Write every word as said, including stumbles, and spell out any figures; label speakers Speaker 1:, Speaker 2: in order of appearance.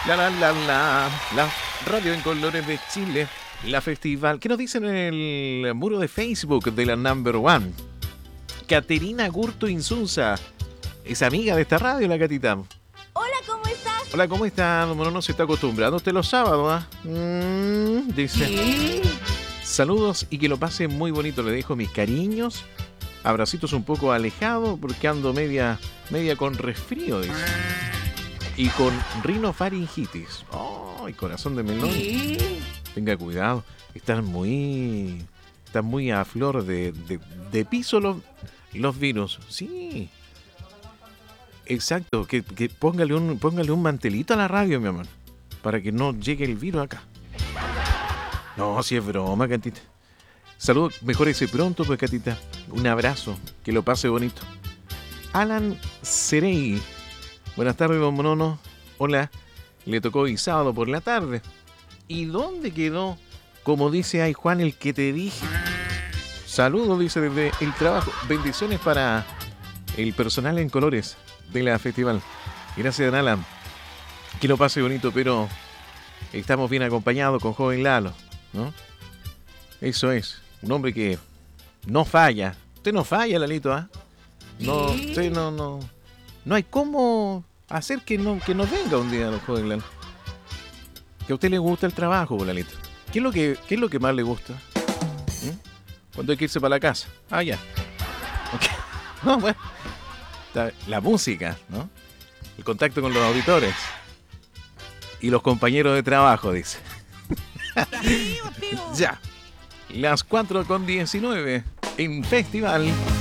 Speaker 1: La, la, la, la, la radio en colores de Chile, la festival. ¿Qué nos dicen en el muro de Facebook de la Number One? Caterina Gurto Insunza, es amiga de esta radio, la Catita.
Speaker 2: Hola, ¿cómo estás?
Speaker 1: Hola, ¿cómo está? Bueno, no se está acostumbrando usted los sábados, ¿ah? Mm, dice.
Speaker 2: ¿Sí?
Speaker 1: Saludos y que lo pase muy bonito. Le dejo mis cariños. Abracitos un poco alejados porque ando media, media con resfrío, dice. Y con rinofaringitis. ¡Ay, corazón de melón!
Speaker 2: ¿Sí?
Speaker 1: Tenga cuidado. Están muy... Están muy a flor de, de, de piso los, los virus. Sí. Exacto. Que, que póngale, un, póngale un mantelito a la radio, mi amor. Para que no llegue el virus acá. No, si es broma, Catita. Saludos, mejórese pronto, pues, Catita. Un abrazo. Que lo pase bonito. Alan Cerey. Buenas tardes, don Monono. Hola. Le tocó hoy sábado por la tarde. ¿Y dónde quedó? Como dice ahí Juan, el que te dije. Saludos, dice, desde el trabajo. Bendiciones para el personal en colores de la festival. Gracias, don Alan. Que lo pase bonito, pero estamos bien acompañados con joven Lalo, ¿no? Eso es. Un hombre que no falla. Usted no falla, Lalito, ¿ah? ¿eh? No, usted no, no. No hay cómo hacer que no, que no venga un día, joven Lalo. Que a usted le gusta el trabajo, Lalito. ¿Qué es lo que, qué es lo que más le gusta? ¿Mm? ¿Cuándo hay que irse para la casa? Ah, ya. Okay. No, bueno. La música, ¿no? El contacto con los auditores. Y los compañeros de trabajo, dice. Ya. Las cuatro con diecinueve en Festival.